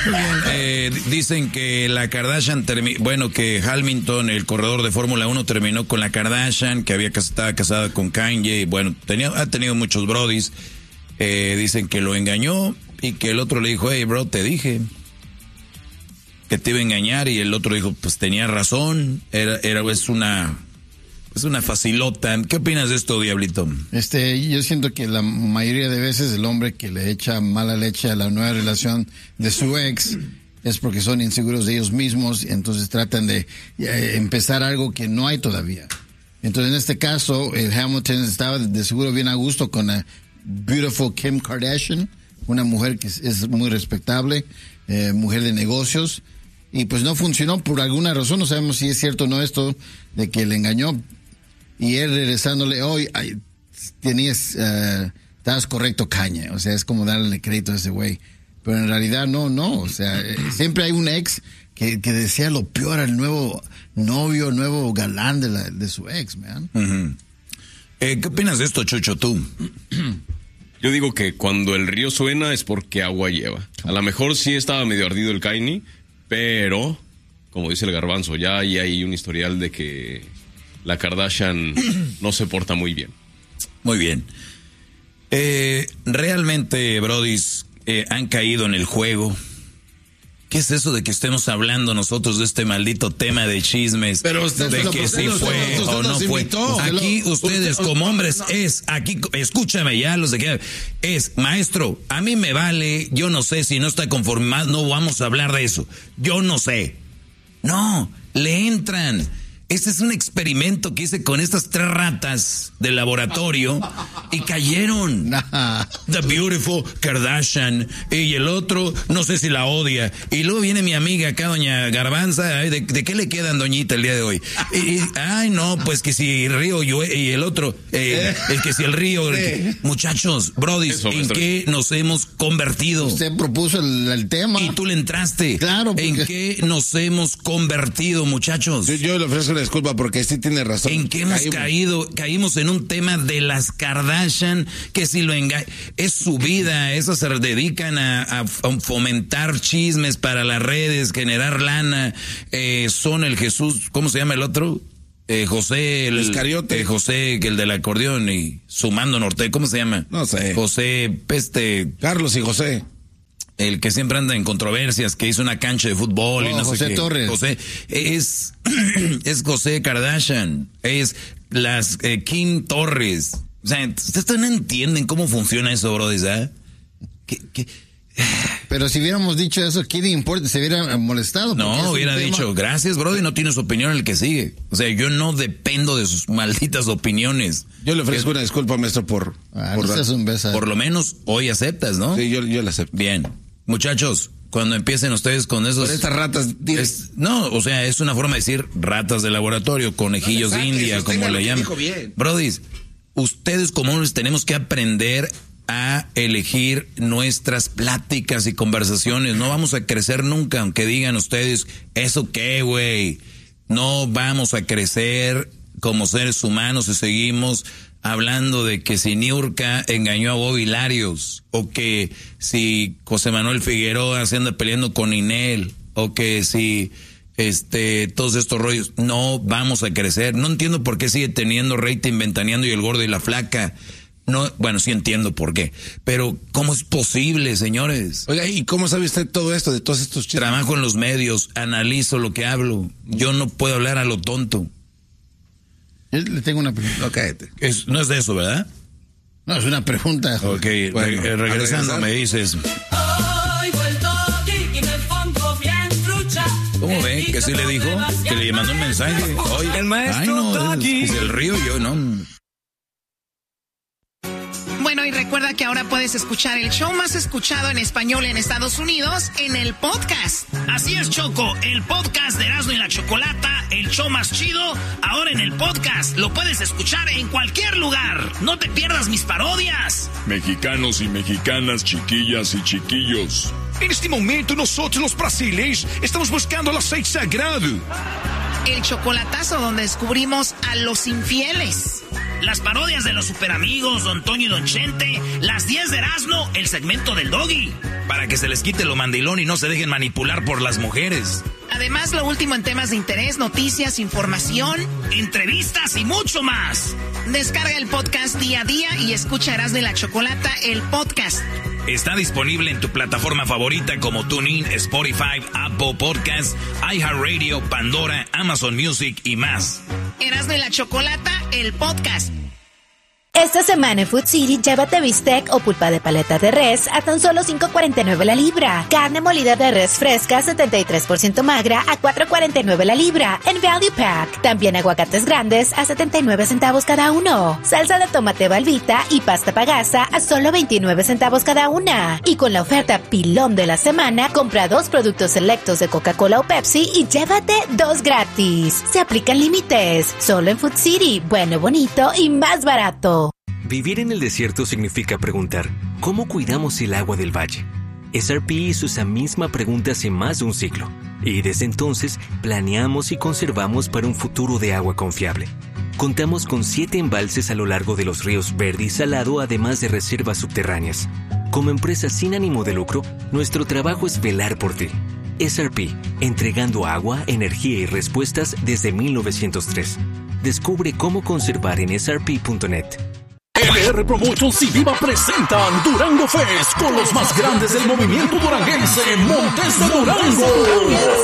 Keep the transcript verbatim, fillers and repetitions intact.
Eh, dicen que la Kardashian, termi- bueno, que Hamilton, el corredor de Fórmula uno, terminó con la Kardashian, que había estaba casada con Kanye, bueno, tenía, ha tenido muchos brodis. Eh, dicen que lo engañó y que el otro le dijo, hey, bro, te dije que te iba a engañar, y el otro dijo, pues tenía razón, era, era es una... Es una facilota. ¿Qué opinas de esto, Diablito? Este, yo siento que la mayoría de veces el hombre que le echa mala leche a la nueva relación de su ex es porque son inseguros de ellos mismos, y entonces tratan de eh, empezar algo que no hay todavía. Entonces, en este caso, el Hamilton estaba de seguro bien a gusto con la beautiful Kim Kardashian, una mujer que es, es muy respetable, eh, mujer de negocios, y pues no funcionó por alguna razón. No sabemos si es cierto o no esto de que le engañó. Y él regresándole, hoy oh, tenías, uh, estabas correcto, Caña. O sea, es como darle crédito a ese güey. Pero en realidad no, no. O sea, eh, siempre hay un ex que, que desea lo peor al nuevo novio, nuevo galán de, la, de su ex, man. Uh-huh. eh, ¿Qué opinas de esto, Chucho, tú? Yo digo que cuando el río suena es porque agua lleva. A lo mejor sí estaba medio ardido el Kanye, pero, como dice el Garbanzo, ya hay, hay un historial de que la Kardashian no se porta muy bien. Muy bien. Eh, realmente, brodis, eh, han caído en el juego. ¿Qué es eso de que estemos hablando nosotros de este maldito tema de chismes? Pero usted, de lo, que usted, si usted, fue usted, o no fue. Invitó. Aquí lo, ustedes usted, como hombres no. es, aquí, escúchame ya, los de que es, maestro, a mí me vale, yo no sé si no está conformado, no vamos a hablar de eso. Yo no sé. No, le entran. Este es un experimento que hice con estas tres ratas de laboratorio y cayeron. Nah. The Beautiful Kardashian. Y el otro, no sé si la odia. Y luego viene mi amiga acá, doña Garbanza. Ay, ¿de, ¿De qué le quedan, doñita, el día de hoy? Y, y, ay, no, pues que si el río yo, y el otro, eh, el que si el río. El que, muchachos, brodis, Eso, ¿en qué nos hemos convertido? Usted propuso el, el tema. Y tú le entraste. Claro. Porque... ¿En qué nos hemos convertido, muchachos? Yo, yo le ofrezco una disculpa porque sí tiene razón. ¿En qué hemos caímos. caído? Caímos en un tema de las Kardashian, que si lo engañan, es su vida, eso se dedican a, a fomentar chismes para las redes, generar lana, eh, son el Jesús, ¿cómo se llama el otro? Eh, José, el Iscariote. Eh, José, el del acordeón, y Sumando Norte, ¿cómo se llama? No sé. José, este... Carlos y José. El que siempre anda en controversias, que hizo una cancha de fútbol oh, y no José sé qué. Torres. José es es José Kardashian, es las eh, Kim Torres. O sea, ustedes no entienden cómo funciona eso, bro, ¿eh? ¿Qué, qué? Pero si hubiéramos dicho eso, ¿qué le importa? Se hubiera molestado. No, hubiera tema... dicho, gracias, Brody, no tiene su opinión el que sigue. O sea, yo no dependo de sus malditas opiniones. Yo le ofrezco es... una disculpa, maestro, por... Ah, por, no dar... un beso. por lo menos hoy aceptas, ¿no? Sí, yo, yo la acepto. Bien. Muchachos, cuando empiecen ustedes con esos... Por estas ratas... Es, no, o sea, es una forma de decir ratas de laboratorio, conejillos no de India, como le llaman. Brody, ustedes como hombres tenemos que aprender a elegir nuestras pláticas y conversaciones. No vamos a crecer nunca, aunque digan ustedes, ¿eso qué, güey? No vamos a crecer como seres humanos si seguimos hablando de que si Niurka engañó a Bobby Larios, o que si José Manuel Figueroa se anda peleando con Inel, o que si este todos estos rollos. No vamos a crecer. No entiendo por qué sigue teniendo rating Ventaneando y el Gordo y la Flaca. No, bueno, sí entiendo por qué, pero ¿cómo es posible, señores? Oiga, ¿y cómo sabe usted todo esto, de todos estos chistes? Trabajo en los medios, analizo lo que hablo. Yo no puedo hablar a lo tonto. Yo le tengo una pregunta. No, cállate. Es, no es de eso, ¿verdad? No, es una pregunta. Ok, bueno, re regresando me dices. ¿Cómo ven? ¿Que sí le dijo? ¿Que le mandó un mensaje? Oye, el maestro ay, no, es, es el río, yo no... Bueno, y recuerda que ahora puedes escuchar el show más escuchado en español en Estados Unidos en el podcast. Así es, Choco, el podcast de Erasmo y la Chocolata, el show más chido, ahora en el podcast. Lo puedes escuchar en cualquier lugar. No te pierdas mis parodias. Mexicanos y mexicanas, chiquillas y chiquillos. En este momento nosotros los brasileños estamos buscando el aceite sagrado. El chocolatazo donde descubrimos a los infieles. las parodias de los superamigos, Don Toño y Don Chente, las diez de Erasmo, el segmento del Doggy. Para que se les quite lo mandilón y no se dejen manipular por las mujeres. Además, lo último en temas de interés, noticias, información, entrevistas y mucho más. Descarga el podcast día a día y escucha Erasmo y la Chocolata, el podcast. Está disponible en tu plataforma favorita como TuneIn, Spotify, Apple Podcasts, iHeartRadio, Pandora, Amazon Music y más. Erasmo y la Chocolata, el podcast. Esta semana en Food City, llévate bistec o pulpa de paleta de res a tan solo cinco cuarenta y nueve la libra. Carne molida de res fresca setenta y tres por ciento magra a cuatro cuarenta y nueve la libra en Value Pack. También aguacates grandes a setenta y nueve centavos cada uno. Salsa de tomate Valvita y pasta pagasa a solo veintinueve centavos cada una. Y con la oferta pilón de la semana, compra dos productos selectos de Coca-Cola o Pepsi y llévate dos gratis. Se aplican límites. Solo en Food City. Bueno, bonito y más barato. Vivir en el desierto significa preguntar, ¿cómo cuidamos el agua del valle? S R P hizo esa misma pregunta hace más de un siglo, y desde entonces planeamos y conservamos para un futuro de agua confiable. Contamos con siete embalses a lo largo de los ríos Verde y Salado, además de reservas subterráneas. Como empresa sin ánimo de lucro, nuestro trabajo es velar por ti. S R P, entregando agua, energía y respuestas desde mil novecientos tres. Descubre cómo conservar en S R P punto net. L R Promotions y Viva presentan Durango Fest con los más grandes del movimiento duranguense, Montes de Durango.